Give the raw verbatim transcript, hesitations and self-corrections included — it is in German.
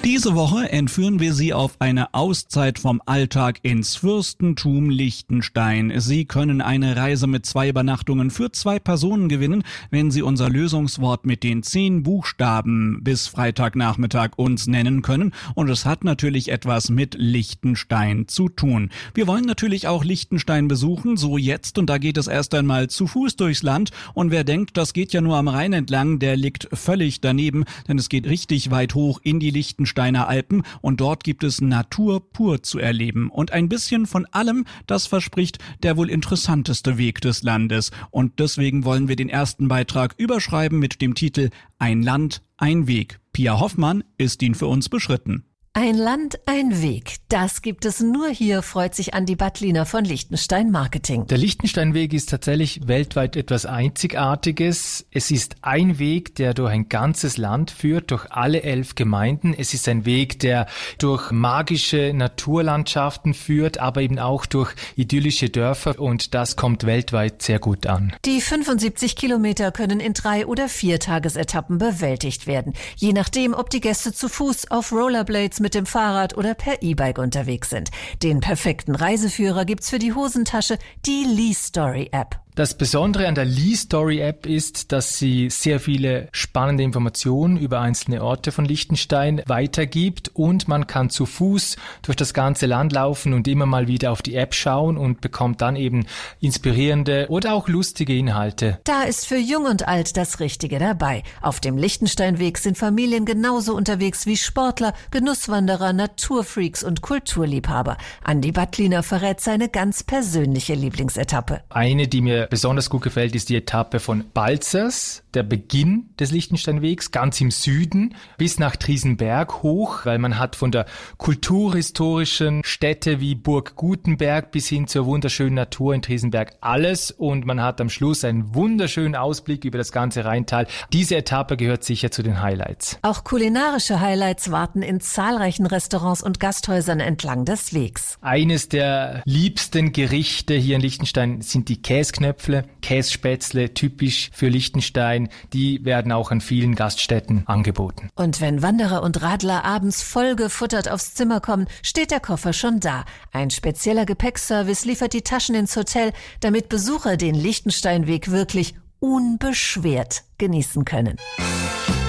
Diese Woche entführen wir Sie auf eine Auszeit vom Alltag ins Fürstentum Liechtenstein. Sie können eine Reise mit zwei Übernachtungen für zwei Personen gewinnen, wenn Sie unser Lösungswort mit den zehn Buchstaben bis Freitagnachmittag uns nennen können. Und es hat natürlich etwas mit Liechtenstein zu tun. Wir wollen natürlich auch Liechtenstein besuchen, so jetzt. Und da geht es erst einmal zu Fuß durchs Land. Und wer denkt, das geht ja nur am Rhein entlang, der liegt völlig daneben, denn es geht richtig weit hoch in die Liechtensteiner Alpen und dort gibt es Natur pur zu erleben. Und ein bisschen von allem, das verspricht der wohl interessanteste Weg des Landes. Und deswegen wollen wir den ersten Beitrag überschreiben mit dem Titel Ein Land, ein Weg. Pia Hoffmann ist ihn für uns beschritten. Ein Land, ein Weg. Das gibt es nur hier, freut sich Andi Battliner von Liechtenstein Marketing. Der Liechtensteinweg ist tatsächlich weltweit etwas Einzigartiges. Es ist ein Weg, der durch ein ganzes Land führt, durch alle elf Gemeinden. Es ist ein Weg, der durch magische Naturlandschaften führt, aber eben auch durch idyllische Dörfer und das kommt weltweit sehr gut an. Die fünfundsiebzig Kilometer können in drei- oder vier Tagesetappen bewältigt werden, je nachdem, ob die Gäste zu Fuß, auf Rollerblades, mit dem Fahrrad oder per E-Bike unterwegs sind. Den perfekten Reiseführer gibt's für die Hosentasche, die LeeStory-App. Das Besondere an der LeeStory-App ist, dass sie sehr viele spannende Informationen über einzelne Orte von Liechtenstein weitergibt und man kann zu Fuß durch das ganze Land laufen und immer mal wieder auf die App schauen und bekommt dann eben inspirierende oder auch lustige Inhalte. Da ist für Jung und Alt das Richtige dabei. Auf dem Liechtensteinweg sind Familien genauso unterwegs wie Sportler, Genusswanderer, Naturfreaks und Kulturliebhaber. Andi Battliner verrät seine ganz persönliche Lieblingsetappe. Eine, die mir besonders gut gefällt, ist die Etappe von Balzers, der Beginn des Liechtensteinwegs, ganz im Süden, bis nach Triesenberg hoch, weil man hat von der kulturhistorischen Stätte wie Burg Gutenberg bis hin zur wunderschönen Natur in Triesenberg alles und man hat am Schluss einen wunderschönen Ausblick über das ganze Rheintal. Diese Etappe gehört sicher zu den Highlights. Auch kulinarische Highlights warten in zahlreichen Restaurants und Gasthäusern entlang des Wegs. Eines der liebsten Gerichte hier in Liechtenstein sind die Käsknöpfe. Kässpätzle, typisch für Liechtenstein, die werden auch an vielen Gaststätten angeboten. Und wenn Wanderer und Radler abends vollgefuttert aufs Zimmer kommen, steht der Koffer schon da. Ein spezieller Gepäckservice liefert die Taschen ins Hotel, damit Besucher den Liechtensteinweg wirklich unbeschwert genießen können.